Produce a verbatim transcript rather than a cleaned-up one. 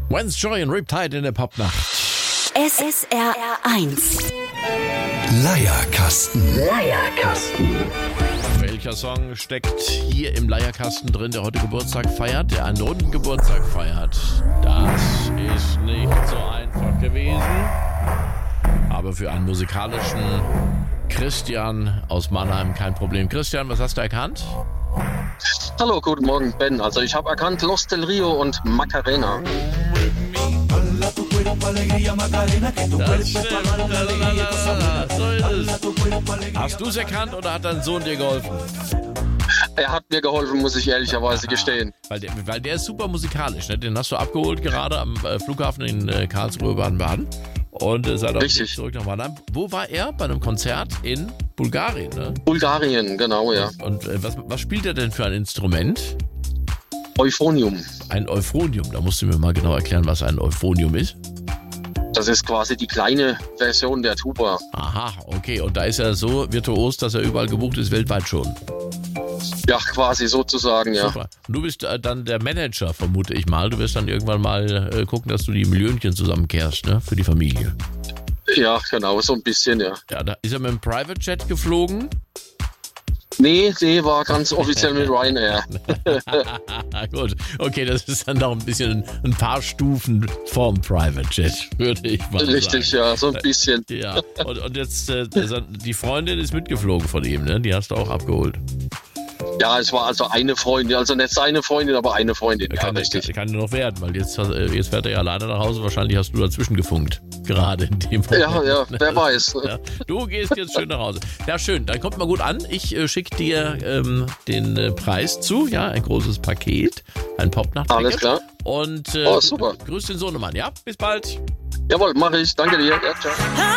When's Joy and Riptide in der Popnacht. S S R eins. Leierkasten. Leierkasten. Welcher Song steckt hier im Leierkasten drin, der heute Geburtstag feiert, der einen runden Geburtstag feiert? Das ist nicht so einfach gewesen. Aber für einen musikalischen Christian aus Mannheim kein Problem. Christian, was hast du erkannt? Hallo, guten Morgen, Ben. Also ich habe erkannt Los del Rio und Macarena. Das stimmt. So ist es. Hast du es erkannt oder hat dein Sohn dir geholfen? Er hat mir geholfen, muss ich ehrlicherweise gestehen. Weil der, weil der ist super musikalisch. Ne? Den hast du abgeholt gerade am äh, Flughafen in äh, Karlsruhe, Baden-Baden. Und äh, seid auch Richtig. zurück nach Mannheim. Wo war er? Bei einem Konzert in Bulgarien, ne? Bulgarien, genau, ja. Und äh, was, was spielt er denn für ein Instrument? Euphonium. Ein Euphonium. Da musst du mir mal genau erklären, was ein Euphonium ist. Das ist quasi die kleine Version der Tuba. Aha, okay. Und da ist er so virtuos, dass er überall gebucht ist, weltweit schon. Ja, quasi sozusagen, ja. Super. Und du bist äh, dann der Manager, vermute ich mal. Du wirst dann irgendwann mal äh, gucken, dass du die Millionchen zusammenkehrst, ne? Für die Familie. Ja, genau, so ein bisschen, ja. Ja, da ist er mit dem Private Jet geflogen. Nee, nee, war ganz offiziell mit Ryanair. Gut, okay, das ist dann noch ein bisschen ein paar Stufen vorm Private Jet, würde ich mal sagen. Richtig, ja, so ein bisschen. Ja, und, und jetzt, äh, die Freundin ist mitgeflogen von ihm, ne? Die hast du auch abgeholt. Ja, es war also eine Freundin, also nicht seine Freundin, aber eine Freundin, ja, Kann, richtig. kann, kann noch werden, weil jetzt, äh, jetzt fährt er ja alleine nach Hause, wahrscheinlich hast du dazwischen gefunkt, gerade in dem Moment. Ja, ja, wer weiß. Ja, du gehst jetzt schön nach Hause. Ja, schön, dann kommt mal gut an. Ich äh, schicke dir ähm, den äh, Preis zu, ja, ein großes Paket, ein Popnacht-Ticket. Alles klar. Und äh, Oh, super. grüß den Sohnemann, ja? Bis bald. Jawohl, mache ich. Danke dir. Ja, ciao.